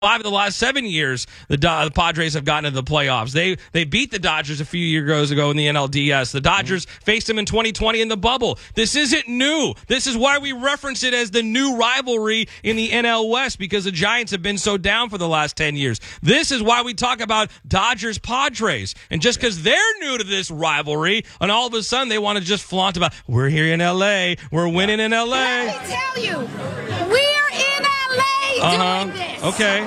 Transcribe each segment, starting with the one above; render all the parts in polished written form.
5 of the last 7 years, the Padres have gotten into the playoffs. They beat the Dodgers a few years ago in the NLDS. The Dodgers faced them in 2020 in the bubble. This isn't new. This is why we reference it as the new rivalry in the NL West, because the Giants have been so down for the last 10 years. This is why we talk about Dodgers-Padres. And just because they're new to this rivalry, and all of a sudden they want to just flaunt about, we're here in L.A., we're winning in L.A. Let me tell you, we're in L.A. doing this. Okay.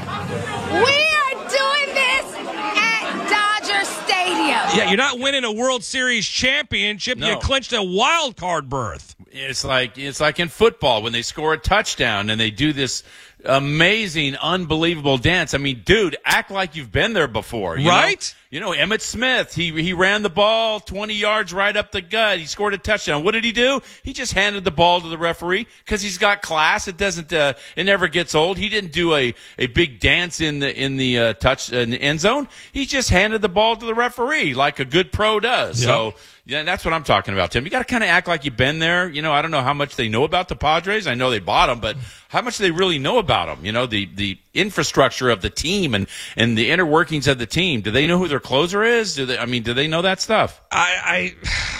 We are doing this at Dodger Stadium. Yeah, you're not winning a World Series championship. No. You clinched a wild card berth. It's like in football when they score a touchdown and they do this amazing, unbelievable dance. I mean, dude, act like you've been there before. Right? You know, Emmitt Smith, he ran the ball 20 yards right up the gut. He scored a touchdown. What did he do? He just handed the ball to the referee because he's got class. It doesn't, it never gets old. He didn't do a big dance in the end zone. He just handed the ball to the referee like a good pro does. Yep. So, yeah, that's what I'm talking about, Tim. You got to kind of act like you've been there. You know, I don't know how much they know about the Padres. I know they bought them, but how much do they really know about them? You know, the infrastructure of the team and the inner workings of the team. Do they know who their closer is? Do they know that stuff? I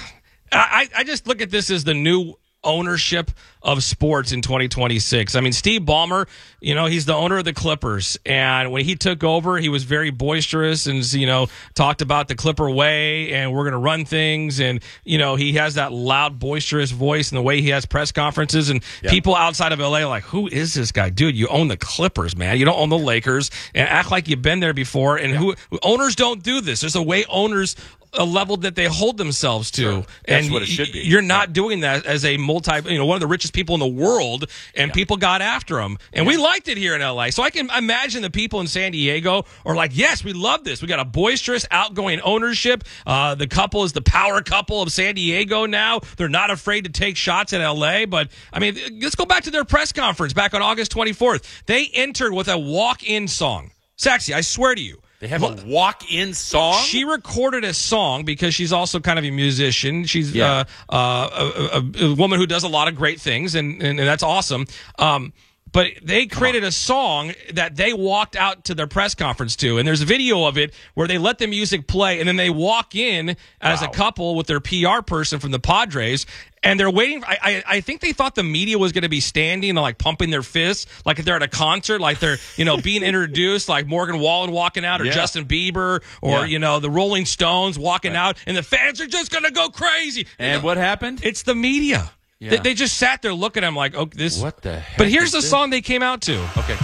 just look at this as the new ownership of sports in 2026. I mean, Steve Ballmer, you know, he's the owner of the Clippers, and when he took over, he was very boisterous and, you know, talked about the Clipper way and we're going to run things, and, you know, he has that loud, boisterous voice and the way he has press conferences, and people outside of LA are like, who is this guy? Dude, you own the Clippers, man. You don't own the Lakers, and act like you've been there before, and owners don't do this. There's a way owners a level that they hold themselves to. Sure. That's and what it should be. You're not doing that as a one of the richest people in the world, and people got after him. And we liked it here in LA. So I can imagine the people in San Diego are like, yes, we love this. We got a boisterous, outgoing ownership. The couple is the power couple of San Diego now. They're not afraid to take shots at LA. But, I mean, let's go back to their press conference back on August 24th. They entered with a walk-in song. Saxy, I swear to you. They have a walk-in song? She recorded a song because she's also kind of a musician. She's a woman who does a lot of great things, and that's awesome. But they created a song that they walked out to their press conference to, and there's a video of it where they let the music play, and then they walk in as a couple with their PR person from the Padres, and they're waiting. I think they thought the media was going to be standing and like pumping their fists, like if they're at a concert, like they're being introduced, like Morgan Wallen walking out, or Justin Bieber, or the Rolling Stones walking out, and the fans are just going to go crazy. And what happened? It's the media. Yeah. They just sat there looking at him like, oh, this. What the heck? But here's the song they came out to. Okay.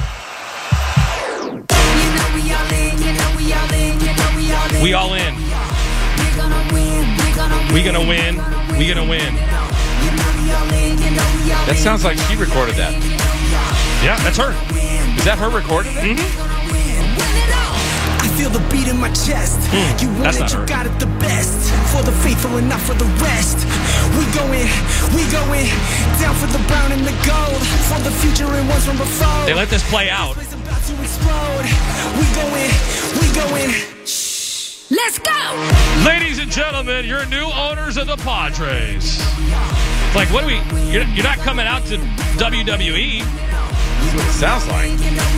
We all in. We gonna win. We gonna win. That sounds like she recorded that. Yeah, that's her. Is that her recording it? Mm-hmm. I feel the beat in my chest. You want it, you got it the best. For the faithful and not for the rest. We going down for the brown and the gold. For the future and ones from before. They let this play out. This place about to explode. We going. Let's go! Ladies and gentlemen, your new owners of the Padres. It's like, what do we? You're not coming out to WWE. That's what it sounds like.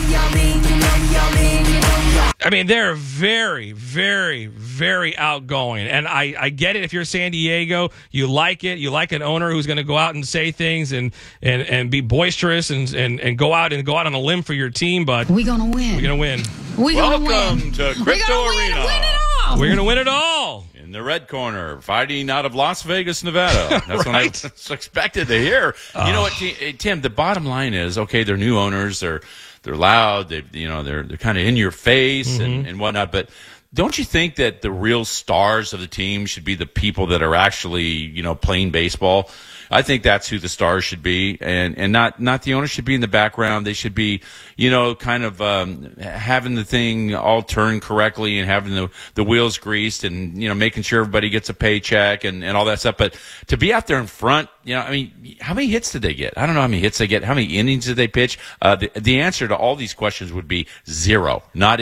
I mean, they're very, very, very outgoing. And I get it if you're San Diego. You like it. You like an owner who's going to go out and say things and be boisterous and go out on a limb for your team. But we're going to win. We're going to win. Welcome to Crypto Arena. Win it all. We're going to win it all. In the red corner, fighting out of Las Vegas, Nevada. That's what I expected to hear. You know what, Tim? The bottom line is, okay, they're new owners. They're loud. They're kind of in your face and whatnot. But don't you think that the real stars of the team should be the people that are actually playing baseball? I think that's who the stars should be, and not the owners should be in the background. They should be, kind of having the thing all turned correctly and having the wheels greased and making sure everybody gets a paycheck and all that stuff. But to be out there in front, I mean, how many hits did they get? I don't know how many hits they get. How many innings did they pitch? The answer to all these questions would be zero, not any.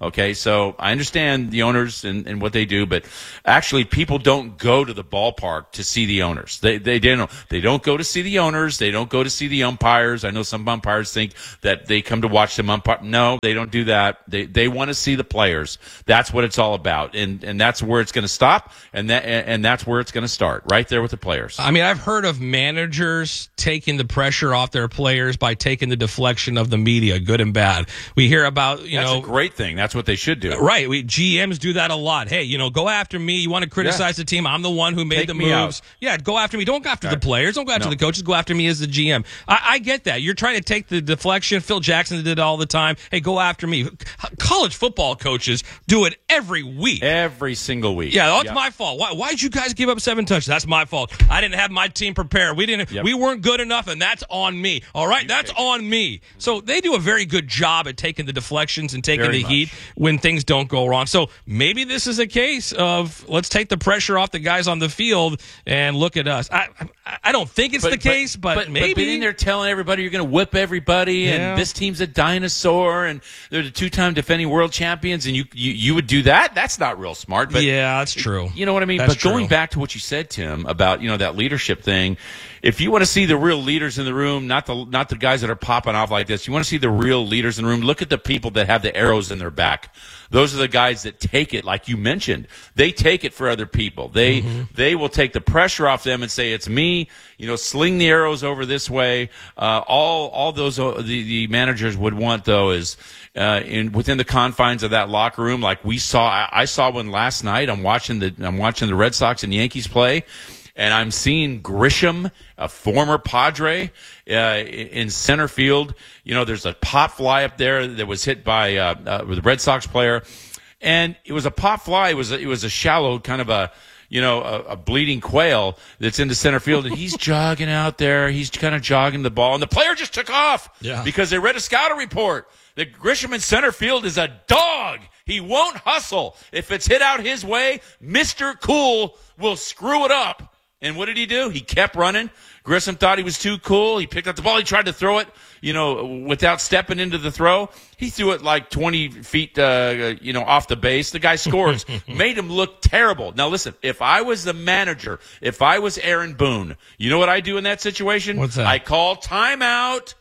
Okay, so I understand the owners and what they do, but actually people don't go to the ballpark to see the owners. They don't go to see the owners. They don't go to see the umpires. I know some umpires think that they come to watch them umpire. No, they don't do that. They want to see the players. That's what it's all about, and that's where it's going to stop, and that's where it's going to start, right there with the players. I mean, I've heard of managers taking the pressure off their players by taking the deflection of the media, good and bad. We hear about, That's a great thing. That's what they should do. Right. GMs do that a lot. Hey, go after me. You want to criticize the team. I'm the one who made the moves. Yeah, go after me. Don't go after the players. Don't go after the coaches. Go after me as the GM. I get that. You're trying to take the deflection. Phil Jackson did it all the time. Hey, go after me. College football coaches do it every week. Every single week. Yeah, that's my fault. Why'd you guys give up 7 touchdowns? That's my fault. I didn't have my team prepared. We weren't good enough, and that's on me. All right? That's on me. So they do a very good job at taking the deflections and taking the heat when things don't go wrong. So maybe this is a case of let's take the pressure off the guys on the field and look at us. I don't think it's the case, but maybe. But in there telling everybody you're going to whip everybody, and this team's a dinosaur, and they're the 2-time defending world champions, and you would do that? That's not real smart. But yeah, that's true. You know what I mean? That's but going back to what you said, Tim, about that leadership thing, if you want to see the real leaders in the room, not the guys that are popping off like this, you want to see the real leaders in the room, look at the people that have the arrows in their back. Those are the guys that take it, like you mentioned. They take it for other people. They will take the pressure off them and say, it's me, sling the arrows over this way. All those the managers would want, though, is within the confines of that locker room, like I saw one last night. I'm watching the Red Sox and Yankees play, and I'm seeing Grisham, a former Padre, in center field. There's a pop fly up there that was hit by the Red Sox player, and it was a pop fly. It was a shallow kind of a bleeding quail that's into center field, and he's jogging out there. He's kind of jogging the ball, and the player just took off because they read a scouting report that Grisham in center field is a dog. He won't hustle. If it's hit out his way, Mr. Cool will screw it up. And what did he do? He kept running. Grisham thought he was too cool. He picked up the ball. He tried to throw it, without stepping into the throw. He threw it like 20 feet, off the base. The guy scores. Made him look terrible. Now, listen, if I was the manager, if I was Aaron Boone, you know what I do in that situation? What's that? I call timeout.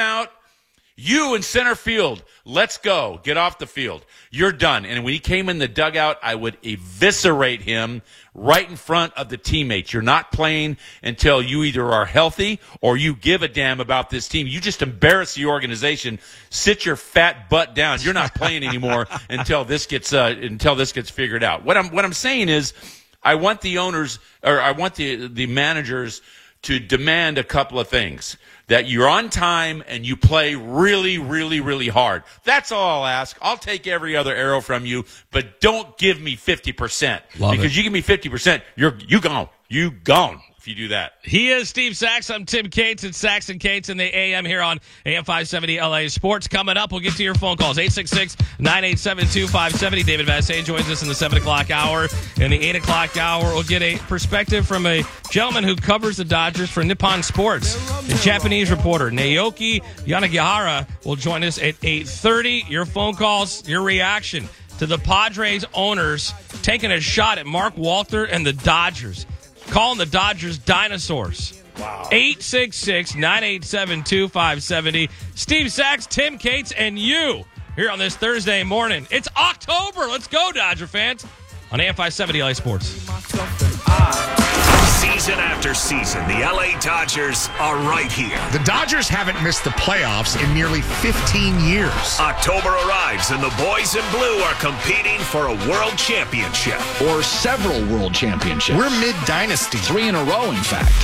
You in center field, let's go. Get off the field. You're done. And when he came in the dugout, I would eviscerate him right in front of the teammates. You're not playing until you either are healthy or you give a damn about this team. You just embarrass the organization. Sit your fat butt down. You're not playing anymore until this gets figured out. What I'm saying is, I want the owners, or I want the managers to demand a couple of things. That you're on time and you play really, really, really hard. That's all I'll ask. I'll take every other arrow from you, but don't give me 50%. Because you give me 50%, you gone. You gone if you do that. He is Steve Sachs. I'm Tim Cates. It's Sachs and Cates in the AM here on AM 570 LA Sports. Coming up, we'll get to your phone calls. 866-987-2570. David Vassay joins us in the 7 o'clock hour. In the 8 o'clock hour, we'll get a perspective from a gentleman who covers the Dodgers for Nippon Sports. The Japanese reporter, Naoki Yanagihara, will join us at 8:30. Your phone calls, your reaction to the Padres owners taking a shot at Mark Walter and the Dodgers. Calling the Dodgers dinosaurs. Wow. 866-987-2570. Steve Sachs, Tim Cates, and you here on this Thursday morning. It's October. Let's go, Dodger fans. On AM 570 LA Sports. Season after season, the LA Dodgers are right here. The Dodgers haven't missed the playoffs in nearly 15 years. October arrives and the boys in blue are competing for a world championship. Or several world championships. We're mid-dynasty. 3 in a row, in fact.